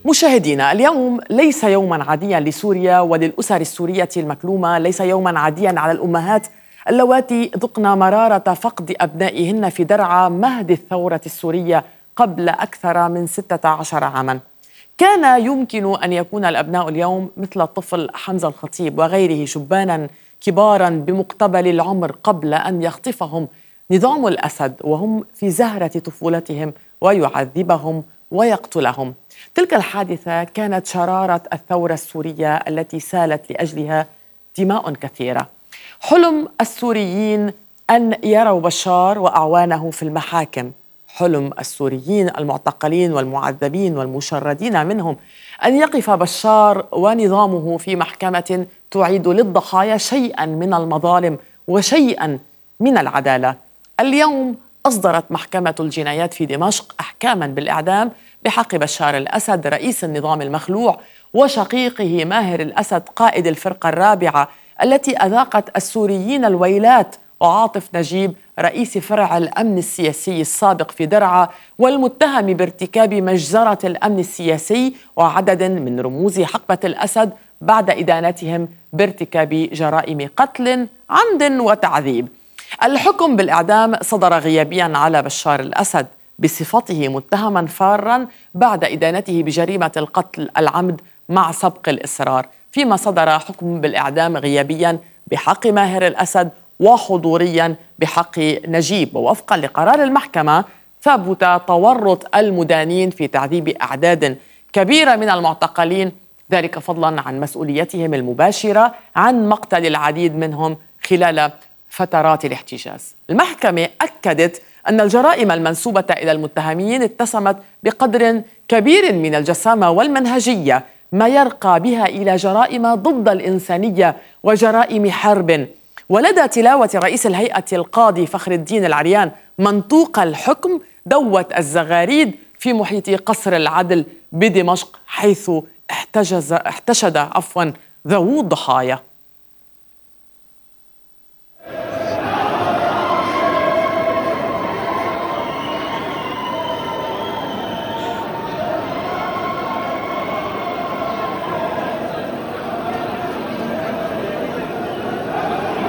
مشاهدينا، اليوم ليس يوما عاديا لسوريا وللأسر السورية المكلومة، ليس يوما عاديا على الأمهات اللواتي ذقن مرارة فقد أبنائهن في درعا مهد الثورة السورية قبل أكثر من 16 عاما. كان يمكن أن يكون الأبناء اليوم مثل الطفل حمزة الخطيب وغيره، شبانا كبارا بمقتبل العمر، قبل أن يخطفهم نظام الأسد وهم في زهرة طفولتهم ويعذبهم ويقتلهم. تلك الحادثة كانت شرارة الثورة السورية التي سالت لأجلها دماء كثيرة. حلم السوريين أن يروا بشار وأعوانه في المحاكم، حلم السوريين المعتقلين والمعذبين والمشردين منهم أن يقف بشار ونظامه في محكمة تعيد للضحايا شيئا من المظالم وشيئا من العدالة. اليوم أصدرت محكمة الجنايات في دمشق أحكاما بالإعدام بحق بشار الأسد رئيس النظام المخلوع وشقيقه ماهر الأسد قائد الفرقة الرابعة التي أذاقت السوريين الويلات، وعاطف نجيب رئيس فرع الأمن السياسي السابق في درعا والمتهم بارتكاب مجزرة الأمن السياسي وعدد من رموز حقبة الأسد بعد إدانتهم بارتكاب جرائم قتل عمد وتعذيب. الحكم بالإعدام صدر غيابيا على بشار الأسد بصفته متهما فارا بعد إدانته بجريمة القتل العمد مع سبق الإصرار، فيما صدر حكم بالإعدام غيابيا بحق ماهر الأسد وحضوريا بحق نجيب. ووفقا لقرار المحكمة ثبت تورط المدانين في تعذيب أعداد كبيرة من المعتقلين، ذلك فضلا عن مسؤوليتهم المباشرة عن مقتل العديد منهم خلال فترات الاحتجاز. المحكمة أكدت أن الجرائم المنسوبة إلى المتهمين اتسمت بقدر كبير من الجسامة والمنهجية، ما يرقى بها إلى جرائم ضد الإنسانية وجرائم حرب. ولدى تلاوة رئيس الهيئة القاضي فخر الدين العريان منطوق الحكم دوت الزغاريد في محيط قصر العدل بدمشق، حيث احتشد ذوو الضحايا.